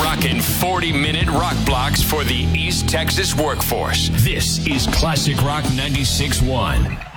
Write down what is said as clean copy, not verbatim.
rockin' 40-minute rock blocks for the East Texas workforce. This is Classic Rock 96.1.